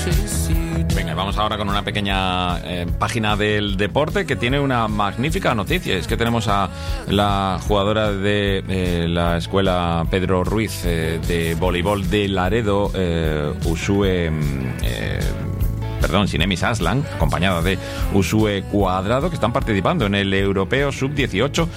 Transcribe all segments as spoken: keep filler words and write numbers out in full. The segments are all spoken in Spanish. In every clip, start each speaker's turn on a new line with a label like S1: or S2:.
S1: Venga, vamos ahora con una pequeña eh, página del deporte que tiene una magnífica noticia. Es que tenemos a la jugadora de eh, la escuela Pedro Ruiz eh, de voleibol de Laredo, eh, Usue... Eh, Perdón, Sinemis Aslan, acompañada de Usue Cuadrado, que están participando en el Europeo sub dieciocho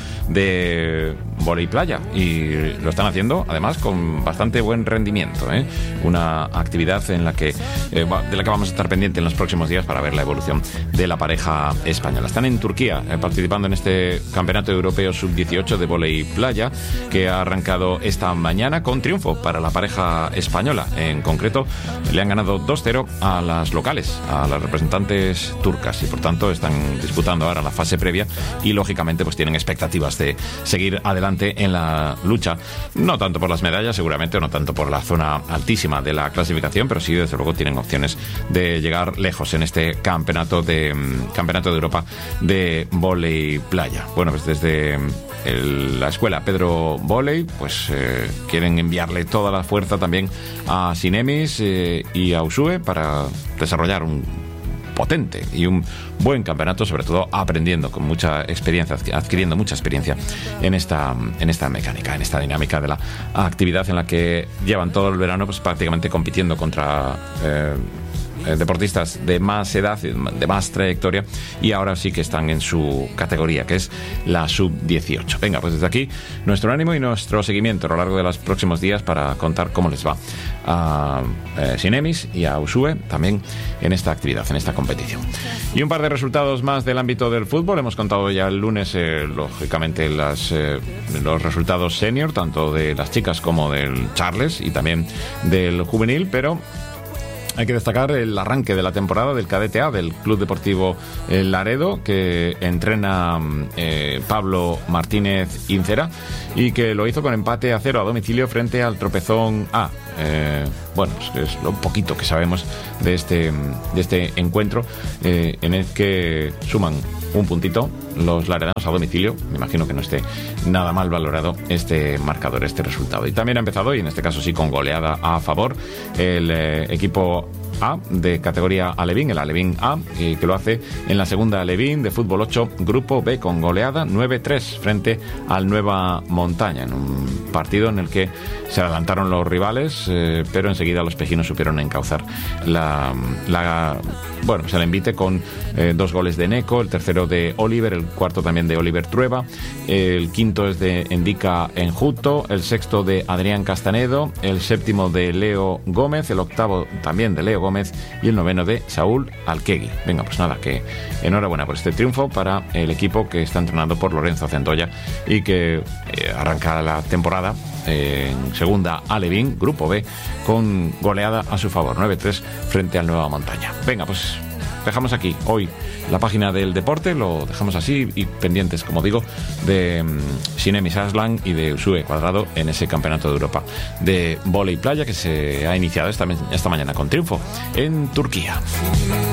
S1: de vóley playa, y lo están haciendo además con bastante buen rendimiento, ¿eh? Una actividad en la que eh, de la que vamos a estar pendientes en los próximos días para ver la evolución de la pareja española. Están en Turquía eh, participando en este Campeonato Europeo sub dieciocho de vóley playa, que ha arrancado esta mañana con triunfo para la pareja española. En concreto, le han ganado dos cero a las locales, a las representantes turcas, y por tanto están disputando ahora la fase previa y lógicamente pues tienen expectativas de seguir adelante en la lucha, no tanto por las medallas seguramente, o no tanto por la zona altísima de la clasificación, pero sí desde luego tienen opciones de llegar lejos en este campeonato de campeonato de Europa de vóley playa. Bueno, pues desde el, la escuela Pedro Voley pues eh, quieren enviarle toda la fuerza también a Sinemis eh, y a Usue para desarrollar un potente y un buen campeonato, sobre todo aprendiendo con mucha experiencia, adquiriendo mucha experiencia en esta, en esta mecánica, en esta dinámica de la actividad en la que llevan todo el verano pues prácticamente compitiendo contra eh, deportistas de más edad, de más trayectoria, y ahora sí que están en su categoría, que es la sub dieciocho. Venga, pues desde aquí nuestro ánimo y nuestro seguimiento a lo largo de los próximos días para contar cómo les va a eh, Sinemis y a Usue también en esta actividad, en esta competición. Y un par de resultados más del ámbito del fútbol. Hemos contado ya el lunes, eh, lógicamente, las, eh, los resultados senior, tanto de las chicas como del Charles y también del juvenil, pero hay que destacar el arranque de la temporada del Cadete A del Club Deportivo Laredo, que entrena eh, Pablo Martínez Incera, y que lo hizo con empate a cero a domicilio frente al Tropezón A. Eh, bueno, pues es lo poquito que sabemos de este, de este encuentro, eh, en el que suman un puntito los laredanos a domicilio. Me imagino que no esté nada mal valorado este marcador, este resultado. Y también ha empezado, y en este caso sí con goleada a favor, el eh, equipo A de categoría Alevín, el Alevín A, y que lo hace en la segunda Alevín de fútbol ocho, grupo B, con goleada nueve tres frente al Nueva Montaña, en un partido en el que se adelantaron los rivales, eh, pero enseguida los pejinos supieron encauzar la, la bueno, pues el envite con eh, dos goles de Neco, el tercero de Oliver, el cuarto también de Oliver Trueba, el quinto es de Endica Enjuto, el sexto de Adrián Castanedo, el séptimo de Leo Gómez, el octavo también de Leo Gómez y el noveno de Saúl Alquegui. Venga, pues nada, que enhorabuena por este triunfo para el equipo que está entrenado por Lorenzo Centolla y que eh, arranca la temporada eh, en segunda Alevín, grupo B, con goleada a su favor, nueve tres frente al Nueva Montaña. Venga, pues dejamos aquí hoy la página del deporte, lo dejamos así, y pendientes, como digo, de um, Sinemis Aslan y de Usue Cuadrado en ese Campeonato de Europa de vóley playa que se ha iniciado esta, esta mañana con triunfo en Turquía.